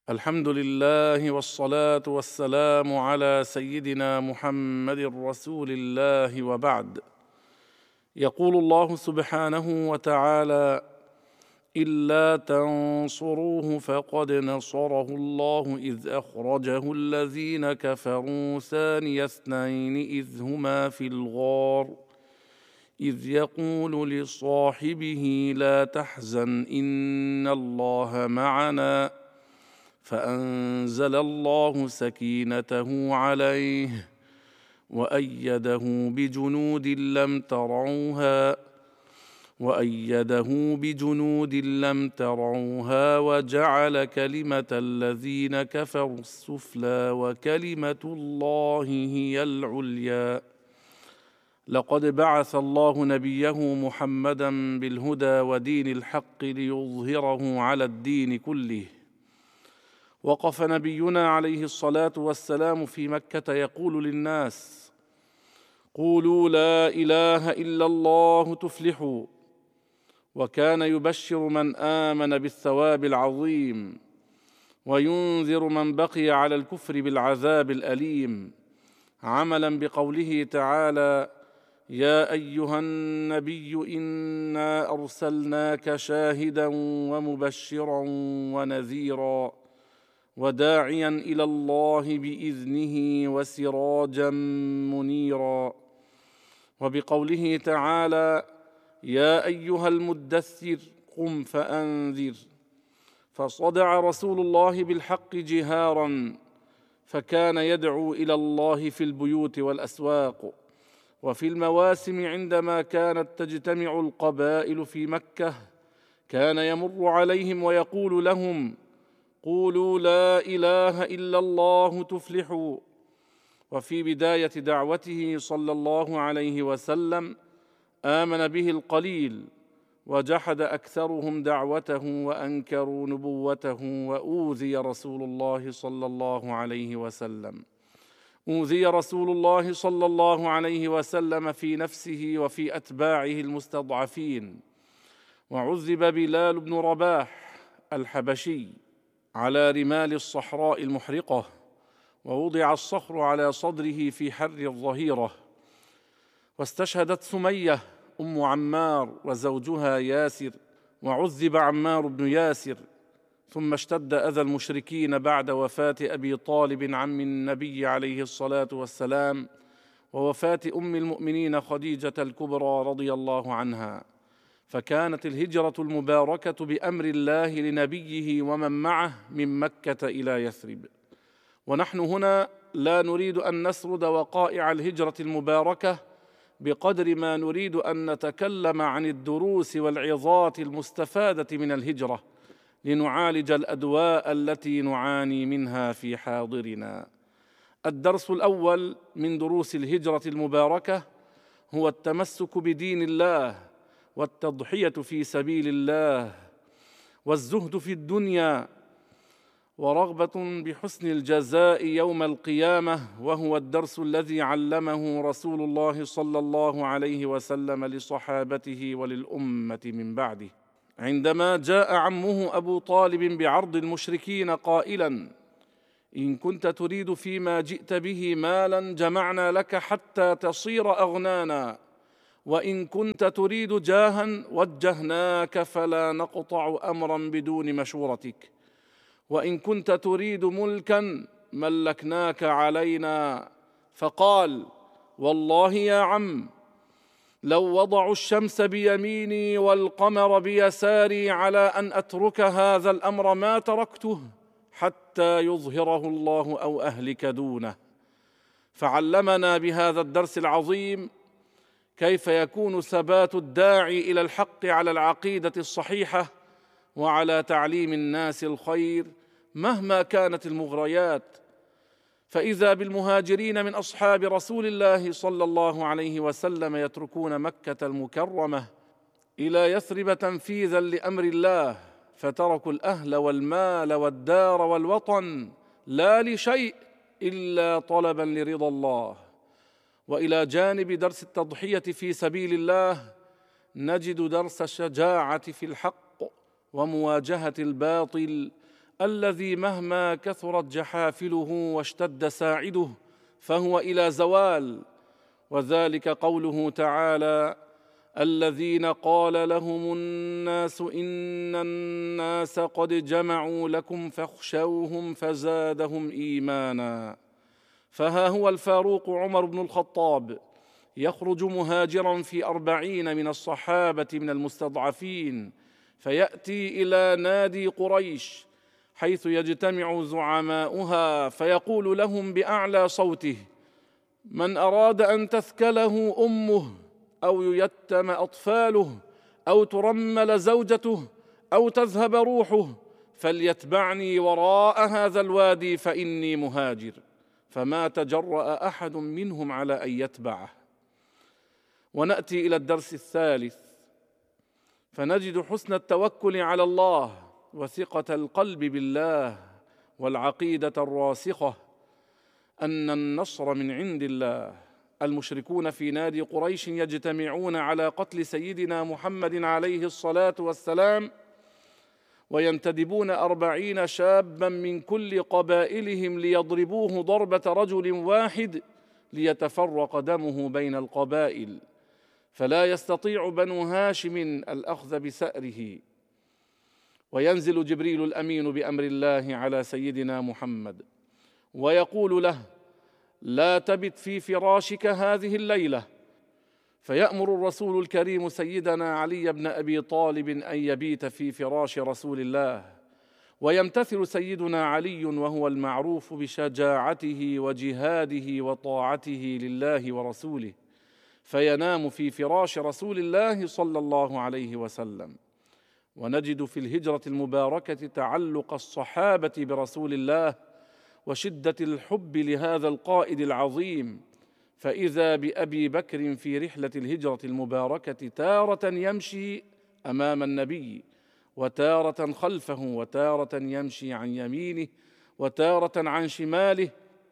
الحمد لله والصلاة والسلام على سيدنا محمد رسول الله، وبعد. يقول الله سبحانه وتعالى: إلا تنصروه فقد نصره الله إذ أخرجه الذين كفروا ثاني اثنين إذ هما في الغار إذ يقول لصاحبه لا تحزن إن الله معنا فأنزل الله سكينته عليه وأيده بجنود لم تروها وجعل كلمة الذين كفروا السفلى وكلمة الله هي العليا. لقد بعث الله نبيه محمدا بالهدى ودين الحق ليظهره على الدين كله. وقف نبينا عليه الصلاة والسلام في مكة يقول للناس: قولوا لا إله إلا الله تفلحوا، وكان يبشر من آمن بالثواب العظيم وينذر من بقي على الكفر بالعذاب الأليم، عملا بقوله تعالى: يا أيها النبي إنا أرسلناك شاهدا ومبشرا ونذيرا وداعيا إلى الله بإذنه وسراجا منيرا. وبقوله تعالى: يا أيها المدثر قم فأنذر. فصدع رسول الله بالحق جهارا، فكان يدعو إلى الله في البيوت والأسواق وفي المواسم. عندما كانت تجتمع القبائل في مكة كان يمر عليهم ويقول لهم: قولوا لا إله إلا الله تفلحوا. وفي بداية دعوته صلى الله عليه وسلم آمن به القليل، وجحد أكثرهم دعوته وأنكروا نبوته، وأوذي رسول الله صلى الله عليه وسلم. أوذي رسول الله صلى الله عليه وسلم في نفسه وفي أتباعه المستضعفين. وعذب بلال بن رباح الحبشي على رمال الصحراء المحرقة، ووضع الصخر على صدره في حر الظهيرة. واستشهدت سمية أم عمار وزوجها ياسر، وعذب عمار بن ياسر. ثم اشتد أذى المشركين بعد وفاة أبي طالب عم النبي عليه الصلاة والسلام، ووفاة أم المؤمنين خديجة الكبرى رضي الله عنها. فكانت الهجرة المباركة بأمر الله لنبيه ومن معه من مكة إلى يثرب. ونحن هنا لا نريد أن نسرد وقائع الهجرة المباركة بقدر ما نريد أن نتكلم عن الدروس والعظات المستفادة من الهجرة لنعالج الأدواء التي نعاني منها في حاضرنا. الدرس الأول من دروس الهجرة المباركة هو التمسك بدين الله، والتضحية في سبيل الله، والزهد في الدنيا، ورغبة بحسن الجزاء يوم القيامة، وهو الدرس الذي علمه رسول الله صلى الله عليه وسلم لصحابته وللأمة من بعده، عندما جاء عمه أبو طالب بعرض المشركين قائلا: إن كنت تريد فيما جئت به مالا جمعنا لك حتى تصير أغنانا، وإن كنت تريد جاها وجهناك فلا نقطع أمرا بدون مشورتك، وإن كنت تريد ملكا ملكناك علينا. فقال: والله يا عم، لو وضعوا الشمس بيميني والقمر بيساري على أن أترك هذا الأمر ما تركته حتى يظهره الله أو أهلك دونه. فعلمنا بهذا الدرس العظيم كيف يكون ثبات الداعي إلى الحق على العقيدة الصحيحة وعلى تعليم الناس الخير مهما كانت المغريات. فإذا بالمهاجرين من أصحاب رسول الله صلى الله عليه وسلم يتركون مكة المكرمة إلى يثرب تنفيذا لأمر الله، فتركوا الأهل والمال والدار والوطن لا لشيء إلا طلبا لرضا الله. وإلى جانب درس التضحية في سبيل الله نجد درس الشجاعة في الحق ومواجهة الباطل الذي مهما كثرت جحافله واشتد ساعده فهو إلى زوال، وذلك قوله تعالى: الذين قال لهم الناس إن الناس قد جمعوا لكم فاخشوهم فزادهم إيمانا. فها هو الفاروق عمر بن الخطاب يخرج مهاجرا في 40 من الصحابة من المستضعفين، فيأتي إلى نادي قريش حيث يجتمع زعماؤها، فيقول لهم بأعلى صوته: من أراد أن تثكله أمه أو ييتم أطفاله أو ترمل زوجته أو تذهب روحه فليتبعني وراء هذا الوادي فإني مهاجر. فما تجرأ أحد منهم على أن يتبعه. ونأتي إلى الدرس الثالث، فنجد حسن التوكل على الله وثقة القلب بالله والعقيدة الراسخة أن النصر من عند الله. المشركون في نادي قريش يجتمعون على قتل سيدنا محمد عليه الصلاة والسلام، وينتدبون 40 شابا من كل قبائلهم ليضربوه ضربة رجل واحد ليتفرق دمه بين القبائل، فلا يستطيع بنو هاشم الأخذ بثأره. وينزل جبريل الأمين بأمر الله على سيدنا محمد ويقول له: لا تبت في فراشك هذه الليلة، فيأمر الرسول الكريم سيدنا علي بن أبي طالب أن يبيت في فراش رسول الله، ويمتثل سيدنا علي وهو المعروف بشجاعته وجهاده وطاعته لله ورسوله، فينام في فراش رسول الله صلى الله عليه وسلم. ونجد في الهجرة المباركة تعلق الصحابة برسول الله وشدة الحب لهذا القائد العظيم، فإذا بأبي بكر في رحلة الهجرة المباركة تارة يمشي أمام النبي وتارة خلفه، وتارة يمشي عن يمينه وتارة عن شماله،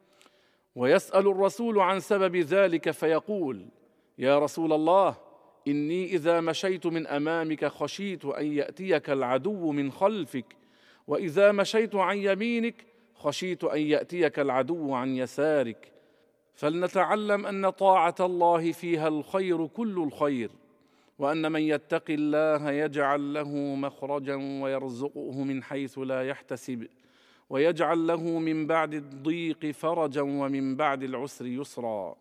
ويسأل الرسول عن سبب ذلك فيقول: يا رسول الله، إني إذا مشيت من أمامك خشيت أن يأتيك العدو من خلفك، وإذا مشيت عن يمينك خشيت أن يأتيك العدو عن يسارك. فلنتعلم أن طاعة الله فيها الخير كل الخير، وأن من يتق الله يجعل له مخرجا ويرزقه من حيث لا يحتسب، ويجعل له من بعد الضيق فرجا ومن بعد العسر يسرا.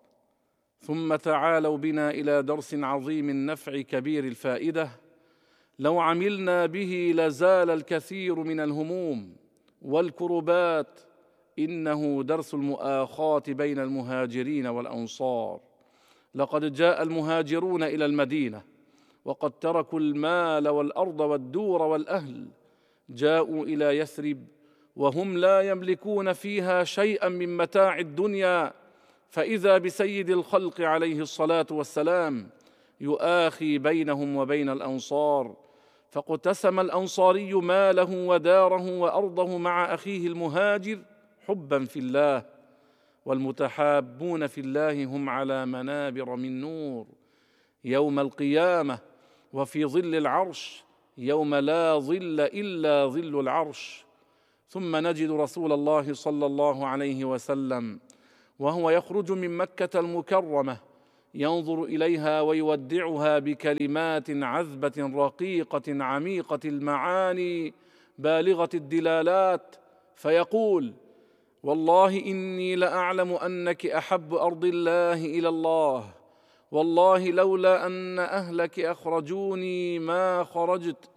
ثم تعالوا بنا إلى درس عظيم النفع كبير الفائدة، لو عملنا به لزال الكثير من الهموم والكربات. إنه درس المؤاخاة بين المهاجرين والأنصار. لقد جاء المهاجرون إلى المدينة وقد تركوا المال والأرض والدور والأهل، جاءوا إلى يثرب وهم لا يملكون فيها شيئا من متاع الدنيا، فإذا بسيد الخلق عليه الصلاة والسلام يؤاخي بينهم وبين الأنصار، فاقتسم الأنصاري ماله وداره وأرضه مع أخيه المهاجر حبا في الله. والمتحابون في الله هم على منابر من نور يوم القيامة وفي ظل العرش يوم لا ظل إلا ظل العرش. ثم نجد رسول الله صلى الله عليه وسلم وهو يخرج من مكة المكرمة ينظر إليها ويودعها بكلمات عذبة رقيقة عميقة المعاني بالغة الدلالات، فيقول: والله إني لأعلم أنك أحب أرض الله إلى الله، والله لولا أن أهلك أخرجوني ما خرجت.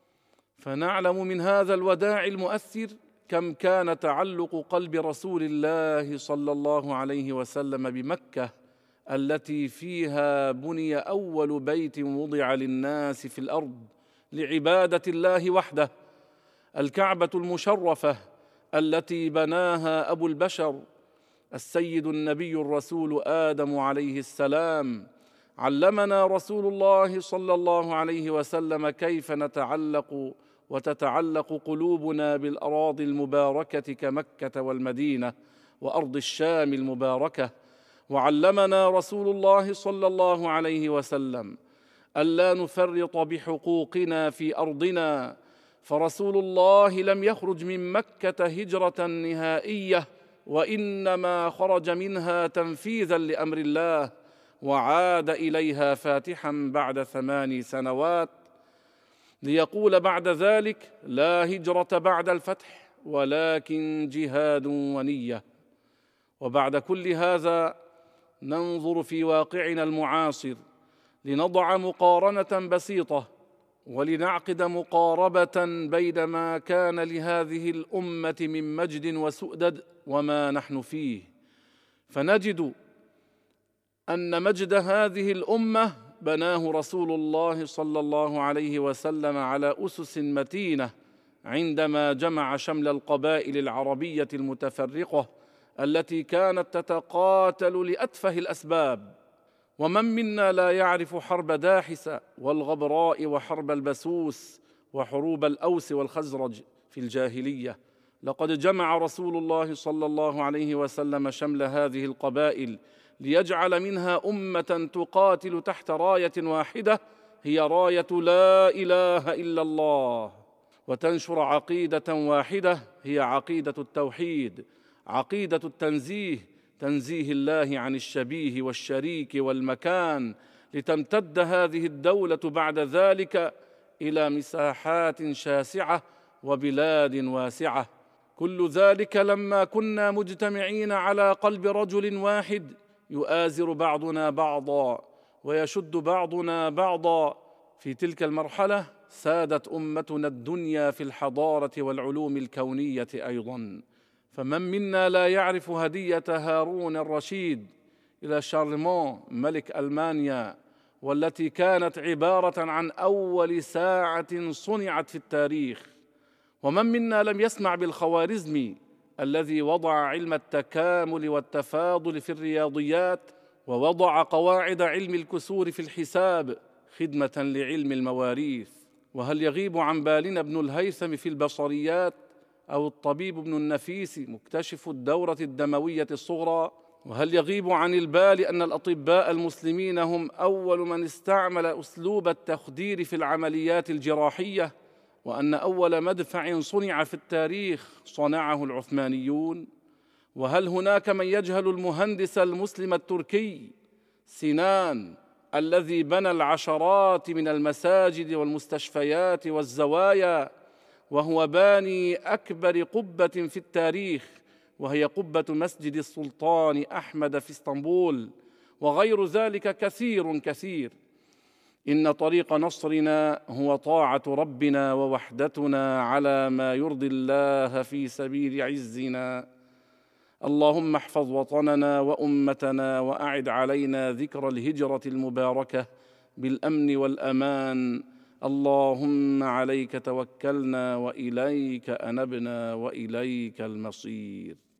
فنعلم من هذا الوداع المؤثر كم كان تعلق قلب رسول الله صلى الله عليه وسلم بمكة التي فيها بني أول بيت وضع للناس في الأرض لعبادة الله وحده، الكعبة المشرفة التي بناها أبو البشر السيد النبي الرسول آدم عليه السلام. علمنا رسول الله صلى الله عليه وسلم كيف نتعلق وتتعلق قلوبنا بالأراضي المباركة كمكة والمدينة وأرض الشام المباركة. وعلمنا رسول الله صلى الله عليه وسلم ألا نفرط بحقوقنا في أرضنا، فرسول الله لم يخرج من مكة هجرة نهائية، وإنما خرج منها تنفيذا لأمر الله، وعاد إليها فاتحا بعد 8 سنوات، ليقول بعد ذلك: لا هجرة بعد الفتح ولكن جهاد ونية. وبعد كل هذا ننظر في واقعنا المعاصر لنضع مقارنة بسيطة ولنعقد مقاربة بين ما كان لهذه الأمة من مجد وسؤدد وما نحن فيه، فنجد أن مجد هذه الأمة بناه رسول الله صلى الله عليه وسلم على أسس متينة عندما جمع شمل القبائل العربية المتفرقة التي كانت تتقاتل لأتفه الأسباب. ومن منا لا يعرف حرب داحسة والغبراء وحرب البسوس وحروب الأوس والخزرج في الجاهلية؟ لقد جمع رسول الله صلى الله عليه وسلم شمل هذه القبائل ليجعل منها أمة تقاتل تحت راية واحدة، هي راية لا إله إلا الله، وتنشر عقيدة واحدة هي عقيدة التوحيد، عقيدة التنزيه، تنزيه الله عن الشبيه والشريك والمكان، لتمتد هذه الدولة بعد ذلك إلى مساحات شاسعة وبلاد واسعة. كل ذلك لما كنا مجتمعين على قلب رجل واحد، يؤازر بعضنا بعضا ويشد بعضنا بعضا. في تلك المرحلة سادت أمتنا الدنيا في الحضارة والعلوم الكونية أيضا. فمن منا لا يعرف هدية هارون الرشيد إلى شارلمان ملك ألمانيا، والتي كانت عبارة عن أول ساعة صنعت في التاريخ؟ ومن منا لم يسمع بالخوارزمي الذي وضع علم التكامل والتفاضل في الرياضيات، ووضع قواعد علم الكسور في الحساب خدمة لعلم المواريث؟ وهل يغيب عن بالنا ابن الهيثم في البصريات، أو الطبيب ابن النفيس مكتشف الدورة الدموية الصغرى؟ وهل يغيب عن البال أن الأطباء المسلمين هم أول من استعمل أسلوب التخدير في العمليات الجراحية، وأن أول مدفع صنع في التاريخ صنعه العثمانيون؟ وهل هناك من يجهل المهندس المسلم التركي سنان الذي بنى العشرات من المساجد والمستشفيات والزوايا، وهو باني أكبر قبة في التاريخ، وهي قبة مسجد السلطان أحمد في اسطنبول، وغير ذلك كثير كثير. إن طريق نصرنا هو طاعة ربنا ووحدتنا على ما يرضي الله في سبيل عزنا. اللهم احفظ وطننا وأمتنا، وأعد علينا ذكر الهجرة المباركة بالأمن والأمان. اللهم عليك توكلنا وإليك أنبنا وإليك المصير.